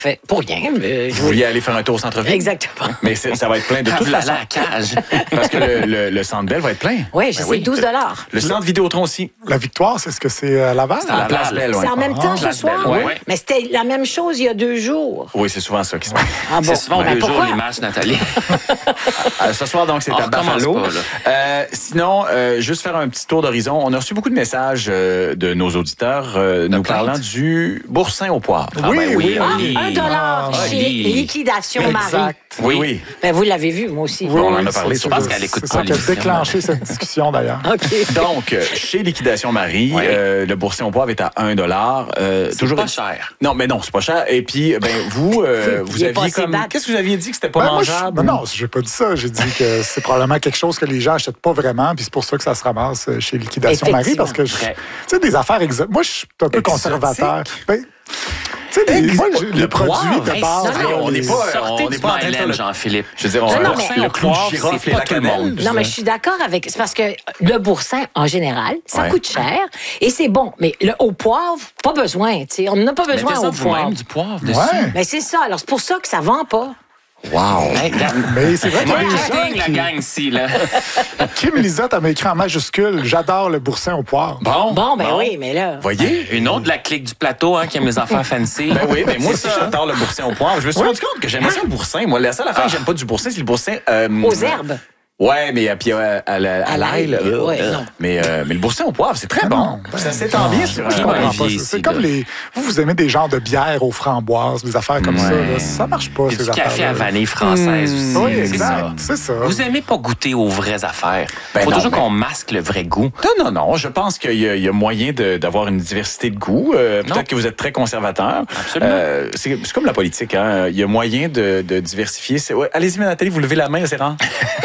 Fait pour rien. Vous vouliez aller faire un tour au centre-ville? Exactement. Mais ça va être plein de toute façon. À la cage. Parce que le Centre Bell va être plein. Oui, je sais, 12 $. Le Centre Vidéotron aussi. La Victoire, c'est ce que c'est à Laval? À la Place Belle, oui. C'est en même temps ce soir? Belle, oui. Mais c'était la même chose il y a 2 jours. Oui, c'est souvent ça qui se passe. Ah bon? C'est souvent Ben, 2 jours pourquoi? les matchs, Nathalie. Ce soir, donc, c'est On à Buffalo. recommence pas, Sinon, juste faire un petit tour d'horizon. On a reçu beaucoup de messages de nos auditeurs nous parlant du boursin au poivre. Oui. $1 chez Liquidation Marie. Exact. Oui. Ben, vous l'avez vu, moi aussi. Oui, On en oui, a parlé. c'est Je pense ça, qu'elle écoute c'est pas ça qui a l'émission. déclenché cette discussion, d'ailleurs. OK. Donc, chez Liquidation Marie, Oui. le boursin au poivre est à 1 $. C'est pas cher. Non, mais non, c'est pas cher. Et puis, vous Il est aviez passé comme... date. Qu'est-ce que vous aviez dit que c'était pas Ben, moi, mangeable? non, j'ai pas dit ça. J'ai dit que c'est probablement quelque chose que les gens achètent pas vraiment, puis c'est pour ça que ça se ramasse chez Liquidation Marie, parce que, tu sais, des affaires exotiques. Moi, je suis un peu Exotique? conservateur. Ben, tu sais, moi, les produits poivre? de base... non, on n'est pas... Sortez on du n'est pas en train de faire Mylène, le... Jean-Philippe. Je veux dire, Non, mais le clou de poivre, girofle c'est et la pas tout le monde. cannelle. Non, mais je suis d'accord avec... C'est parce que le boursin, en général, ça Ouais. coûte cher et c'est bon. Mais au poivre, pas besoin. Tu sais, on n'a pas besoin Mettez ça au poivre. vous-même du poivre dessus. Ouais. Mais c'est ça. Alors, c'est pour ça que ça vend pas. Wow! Hey, regarde. Mais c'est vrai qu'il y a des Marketing, gens la qui... gang ici, là. Kim Lizotte, elle m'a écrit en majuscule « J'adore le boursin au poivre ». Bon, ben oui, mais là... Voyez? Une autre de la clique du plateau, qui aime les affaires fancy. Ben oui, mais moi aussi, C'est ça. j'adore le boursin au poivre. Je me suis rendu compte que j'aimais ça le boursin. Moi, la seule affaire que j'aime pas du boursin, c'est le boursin... Aux herbes. Ouais, mais puis à l'ail, là. Ouais, non. Mais le boursin au poivre, c'est très bon. Ça s'étend bien sur Je un... comprends Olivier pas. ici, C'est comme là. les... Vous aimez des genres de bières aux framboises, des affaires comme ça. Là. Ça marche pas, Puis ces du café affaires-là. à vanille française aussi. Oui, C'est exact. ça. C'est ça. Vous aimez pas goûter aux vraies affaires. Ben Faut non, toujours mais- qu'on masque le vrai goût. Non. Je pense qu'il y a moyen d'avoir une diversité de goûts. Peut-être que vous êtes très conservateur. Absolument. C'est comme la politique. Hein. Il y a moyen de diversifier. Ouais, allez-y, Nathalie, vous levez la main, c'est rare.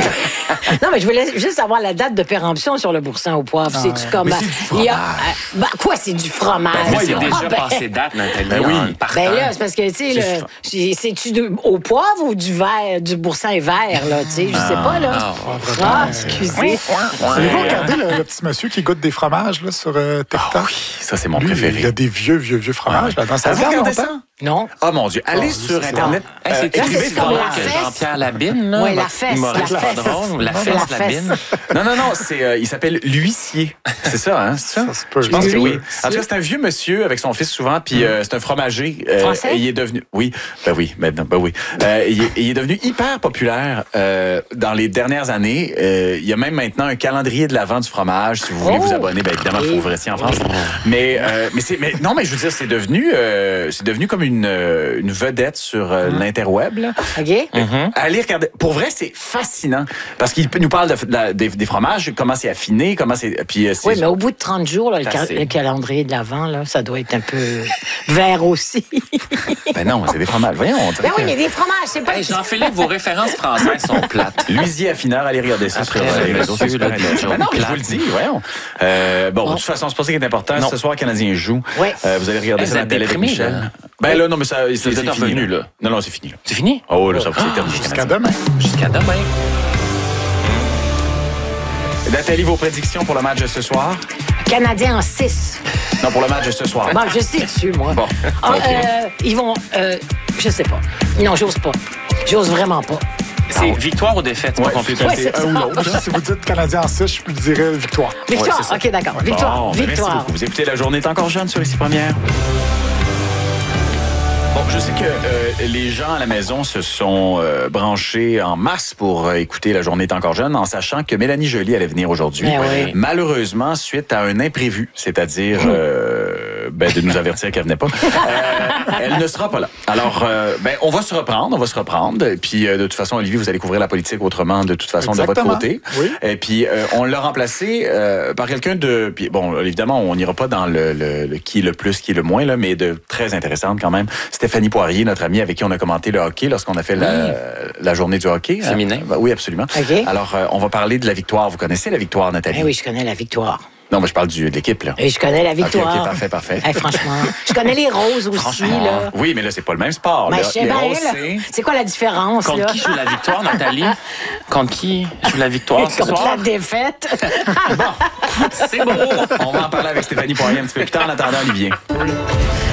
Non, mais je voulais juste avoir la date de péremption sur le boursin au poivre. C'est-tu comme... Mais c'est du il y a, fromage. quoi, c'est du fromage? Ben, c'est voyons. déjà ben, passé date, Nathalie. Ben oui. en partant. Ben là, c'est parce que, tu sais, c'est-tu au poivre ou du verre, du boursin vert, là, tu sais, je sais pas, là. Ah, excusez. Avez-vous regardé le petit monsieur qui goûte des fromages là, sur TikTok? Oui, ça, c'est mon Lui, préféré. il y a des vieux fromages là-dedans. Ça Vous regarde regardez longtemps? ça? Non. Oh mon Dieu, allez sur c'est Internet. Hey, c'est là, écrivé c'est comme la que fesse. Jean-Pierre Labine, là. Ouais, la votre fesse, humoriste la fesse. padron, la Non, fesse la Labine. Non, il s'appelle l'huissier. C'est ça, hein? C'est ça? Ça se peut. Je pense que oui. L'huissier. En tout cas, c'est un vieux monsieur avec son fils souvent, puis c'est un fromager. Français? Et il est devenu... Oui, maintenant, oui. Il est devenu hyper populaire dans les dernières années. Il y a même maintenant un calendrier de l'Avent du fromage. Si vous voulez vous abonner, bien évidemment, il faut ouvrir ici en France. Mais je veux dire, c'est devenu comme une vedette sur l'interweb. Là. OK? Allez regarder. Pour vrai, c'est fascinant. Parce qu'il nous parle des fromages, comment c'est affiné, comment c'est... Puis, Oui, mais au bout de 30 jours, là, C'est assez. le calendrier de l'Avent, là, ça doit être un peu vert aussi. Ben non, c'est des fromages. Voyons, on dirait Ben oui, que- mais des fromages, c'est pas... Hey, Jean-Philippe, vos références françaises sont plates. L'huisier affineur, allez regarder ça Après, sur les le réseaux monsieur, sociaux. là, des Ben non, mais je plate. vous le dis, voyons. Bon, de toute façon, c'est pas ça qui est important. Non. Ce soir, le Canadien joue. Ouais. Vous allez regarder Hey, ça vous dans la êtes télé avec déprimé, Michel. là. Ben là, non, mais ça, c'est êtes fini, revenu, là. Non, c'est fini. Là. C'est fini? Oh, là, ça c'est terminé. Jusqu'à Canadien. demain. Jusqu'à demain. Nathalie, vos prédictions pour le match de ce soir? Canadien en 6. Non, pour le match de ce soir. Bon, je sais dessus, moi. Bon. Ah, OK. ils vont... je sais pas. Non, j'ose pas. J'ose vraiment pas. C'est victoire ou défaite? C'est Ouais, pas compliqué. Ouais, C'est c'est un ou ça. l'autre. Si vous dites Canadien en 6, je peux dirais victoire. Victoire, Ouais, c'est ça. OK, d'accord. Victoire, Bon, ben, merci victoire. beaucoup. Vous écoutez La Journée est encore jeune sur Ici Première. Bon, je sais que les gens à la maison se sont branchés en masse pour écouter La Journée est encore jeune en sachant que Mélanie Joly allait venir aujourd'hui. Ben oui. Malheureusement, suite à un imprévu, c'est-à-dire de nous avertir qu'elle venait pas, elle ne sera pas là. Alors, on va se reprendre. Et puis, de toute façon, Olivier, vous allez couvrir la politique autrement, de toute façon, Exactement. de votre côté. Oui. Et puis, on l'a remplacé par quelqu'un de... Puis, bon, évidemment, on n'ira pas dans le qui est le plus, qui est le moins, là, mais de très intéressante quand même. Stéphanie Poirier, notre amie avec qui on a commenté le hockey lorsqu'on a fait la journée du hockey. Féminin. Oui, absolument. OK. Alors, on va parler de la victoire. Vous connaissez la victoire, Nathalie? Eh oui, je connais la victoire. Non, mais je parle de l'équipe, là. Et je connais la victoire. OK, parfait. Eh, franchement. Je connais les roses aussi, Franchement. là. Oui, mais là, c'est pas le même sport. Ben, là. je sais Les bien, roses, là. c'est... C'est quoi la différence, Contre là? qui joue la victoire, Nathalie? Contre qui joue la victoire ce Contre soir? la défaite. C'est beau! On va en parler avec Stéphanie Poirier un petit peu plus tard. En attendant, Olivier.